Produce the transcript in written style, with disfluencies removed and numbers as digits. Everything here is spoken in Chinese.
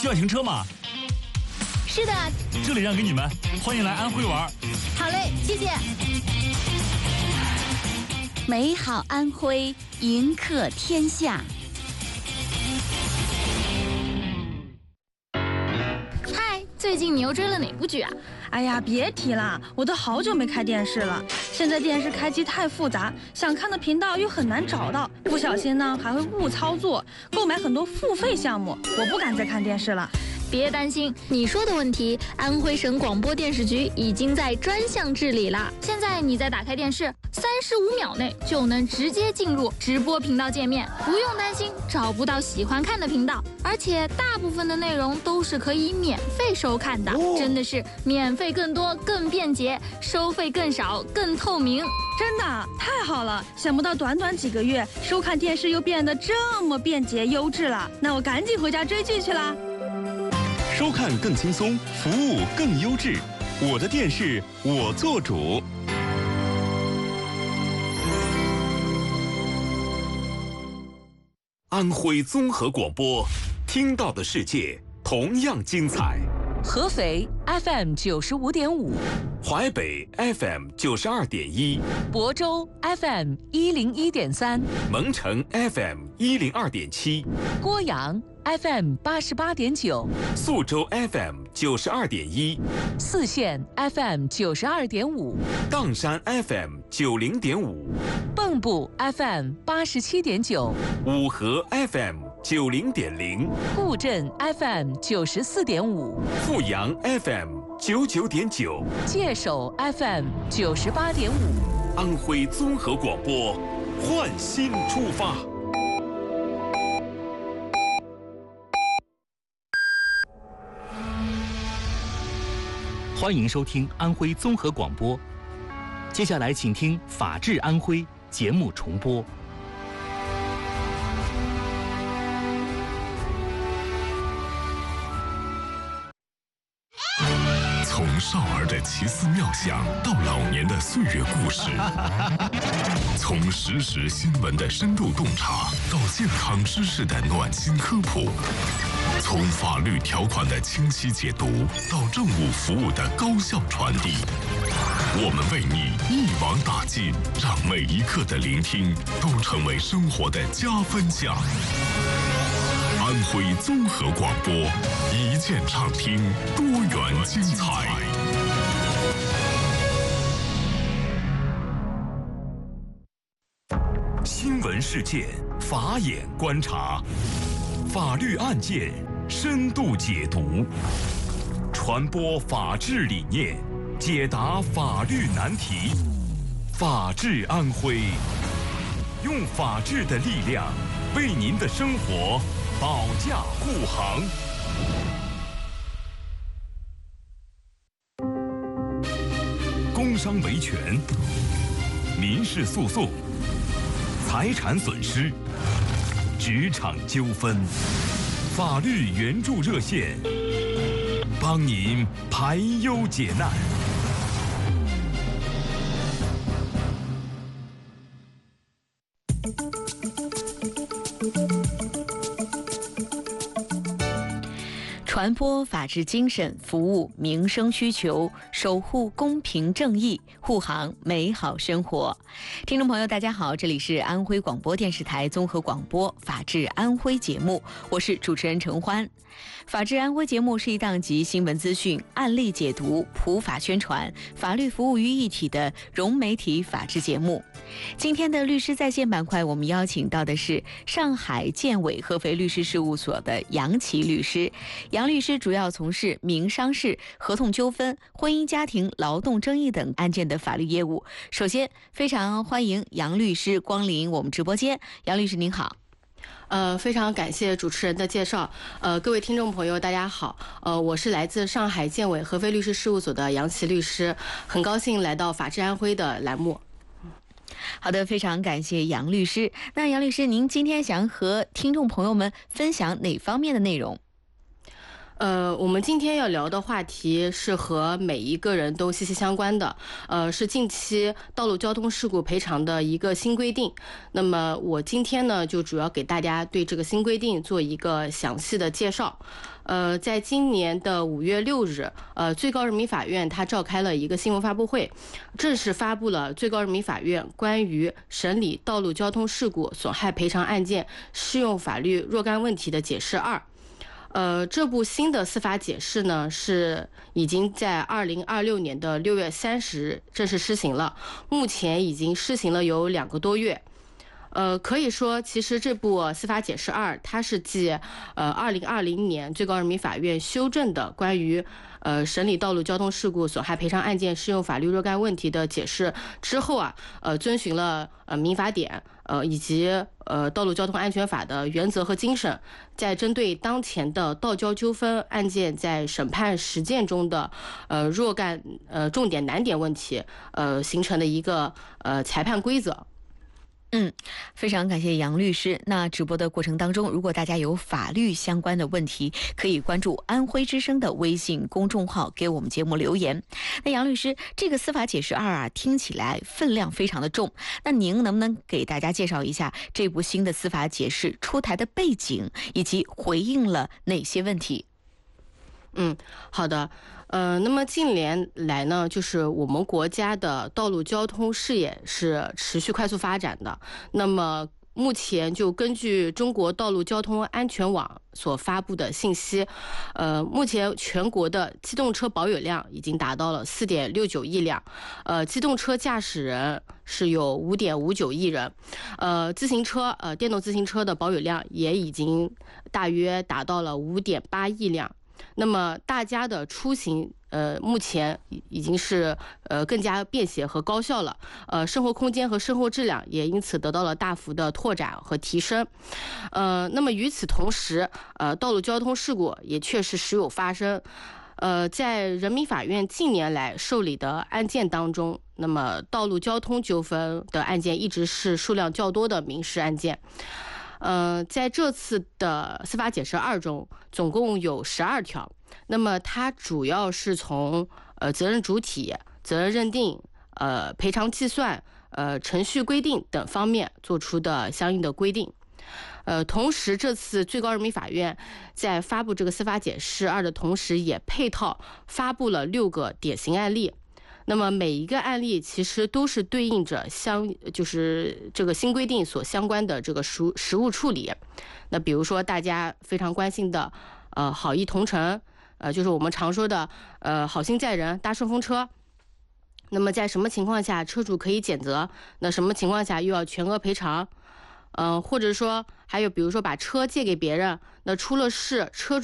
需要停车吗？ 是的， 这里让给你们，欢迎来安徽玩。 好嘞，谢谢。 美好安徽，迎客天下。 嗨，最近你又追了哪部剧啊？ 哎呀，别提了，我都好久没开电视了。现在电视开机太复杂，想看的频道又很难找到，不小心呢还会误操作，购买很多付费项目，我不敢再看电视了。 别担心，你说的问题，安徽省广播电视局已经在专项治理了。现在你再打开电视，35秒内就能直接进入直播频道界面，不用担心找不到喜欢看的频道，而且大部分的内容都是可以免费收看的，真的是免费更多、更便捷，收费更少、更透明。 真的太好了！想不到短短几个月，收看电视又变得这么便捷优质了。那我赶紧回家追剧去啦！ 收看更轻松，服务更优质，我的电视我做主。安徽综合广播，听到的世界同样精彩。 合肥 FM 95.5， 淮北 FM 92.1， 亳州 FM 101.3， 蒙城 FM 102.7， 郭阳 FM 88.9， 宿州 FM 92.1， 泗县 FM 92.5， 砀山 FM 90.5， 蚌埠 FM 87.9， 五河 FM 90.0， 固镇 FM 94.5， 阜阳 FM 99.9， 界首 FM 98.5。 安徽综合广播，焕新出发。 欢迎收听安徽综合广播，接下来请听《法治安徽》节目重播。 从少儿的奇思妙想到老年的岁月故事，从实时新闻的深度洞察到健康知识的暖心科普，从法律条款的清晰解读到政务服务的高效传递，我们为你一网打尽，让每一刻的聆听都成为生活的加分项。安徽综合广播，一键畅听，多元精彩。 新闻事件，法眼观察，法律案件深度解读，传播法治理念，解答法律难题。法治安徽，用法治的力量为您的生活保驾护航。工伤维权、民事诉讼、财产损失、职场纠纷，法律援助热线，帮您排忧解难。 传播法治精神，服务民生需求，守护公平正义，护航美好生活。听众朋友大家好，这里是安徽广播电视台综合广播法治安徽节目，我是主持人陈欢。法治安徽节目是一档集新闻资讯、案例解读、普法宣传、法律服务于一体的融媒体法治节目。今天的律师在线板块，我们邀请到的是上海建伟合肥律师事务所的杨琦律师。杨律师主要从事民商事、合同纠纷、婚姻家庭、劳动争议等案件的法律业务。首先，非常欢迎杨律师光临我们直播间。杨律师您好。 非常感谢主持人的介绍。各位听众朋友，大家好。我是来自上海建伟合肥律师事务所的杨琦律师，很高兴来到法治安徽的栏目。 好的，非常感谢杨律师。那杨律师，您今天想和听众朋友们分享哪方面的内容？ 我们今天要聊的话题是和每一个人都息息相关的，是近期道路交通事故赔偿的一个新规定。那么我今天呢，就主要给大家对这个新规定做一个详细的介绍。在今年的5月6日，最高人民法院它召开了一个新闻发布会，正式发布了最高人民法院关于审理道路交通事故损害赔偿案件适用法律若干问题的解释2。这部新的司法解释呢，是已经在2026年的6月30日正式施行了，目前已经施行了有2个多月。可以说，其实这部司法解释2，它是继2020年最高人民法院修正的关于审理道路交通事故损害赔偿案件适用法律若干问题的解释之后啊，遵循了民法典以及道路交通安全法的原则和精神，在针对当前的道交纠纷案件在审判实践中的若干重点难点问题，形成的一个裁判规则。 非常感谢杨律师。那直播的过程当中，如果大家有法律相关的问题，可以关注安徽之声的微信公众号给我们节目留言。那杨律师，这个司法解释2啊，听起来分量非常的重，那您能不能给大家介绍一下这部新的司法解释出台的背景，以及回应了哪些问题？ 好的。那么近年来呢，就是我们国家的道路交通事业是持续快速发展的。那么目前就根据中国道路交通安全网所发布的信息，目前全国的机动车保有量已经达到了4.69亿辆，机动车驾驶人是有5.59亿人，自行车电动自行车的保有量也已经大约达到了5.8亿辆。那么大家的出行目前已经是更加便携和高效了，生活空间和生活质量也因此得到了大幅的拓展和提升。那么与此同时，道路交通事故也确实时有发生。在人民法院近年来受理的案件当中，那么道路交通纠纷的案件一直是数量较多的民事案件。在这次的司法解释2中，总共有12条。那么它主要是从责任主体、责任认定、赔偿计算、程序规定等方面做出的相应的规定。同时，这次最高人民法院在发布这个司法解释2的同时，也配套发布了6个典型案例。那么每一个案例其实都是对应着就是这个新规定所相关的这个实务处理。那比如说大家非常关心的好意同乘，就是我们常说的好心载人搭顺风车。那么在什么情况下车主可以减责？那什么情况下又要全额赔偿？或者说还有比如说把车借给别人，那出了事车主